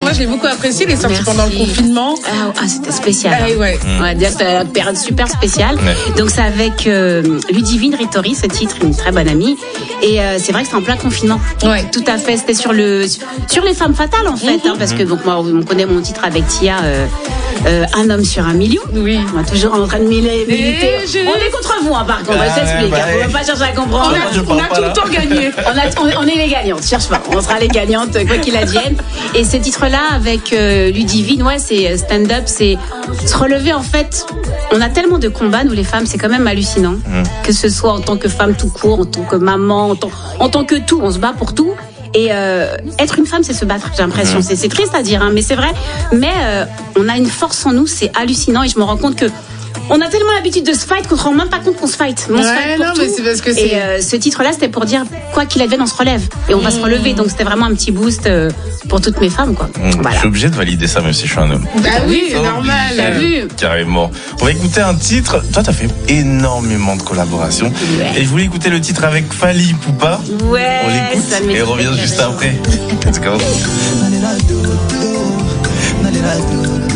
moi je l'ai beaucoup apprécié. Il est sorti pendant le confinement. C'était spécial. Ouais. On va dire que c'était une période super spéciale. Ouais. Donc c'est avec Ludivine Ritori, ce titre, une très bonne amie. Et c'est vrai que c'est en plein confinement. Ouais. Tout à fait. C'était sur les femmes fatales en fait, parce que donc moi on connaît mon titre avec Tia. Un homme sur 1 million. Oui. On est toujours en train de militer. On est contre vous, par contre. Je t'explique. On ne va pas chercher à comprendre. On a tout le temps gagné. On est les gagnantes. Cherche pas. On sera les gagnantes, quoi qu'il advienne. Et ce titre-là, avec Ludivine, c'est stand-up, c'est se relever en fait. On a tellement de combats, nous les femmes, c'est quand même hallucinant. Que ce soit en tant que femme tout court, en tant que maman, en tant que tout, on se bat pour tout. Et être une femme, c'est se battre, j'ai l'impression. C'est triste à dire, mais c'est vrai. Mais on a une force en nous, c'est hallucinant. Et je me rends compte que on a tellement l'habitude de se fight qu'on ne se rend même pas compte qu'on se fight. Mais c'est parce que et ce titre-là, c'était pour dire quoi qu'il advienne, on se relève. Et on va se relever. Donc c'était vraiment un petit boost pour toutes mes femmes, quoi. Voilà. Je suis obligé de valider ça, même si je suis un homme. Bah oui, c'est normal. T'as vu ? Carrément. On va écouter un titre. Toi, t'as fait énormément de collaborations. Ouais. Et je voulais écouter le titre avec Fally Ipupa. Ouais. On l'écoute et on revient juste après. Let's go.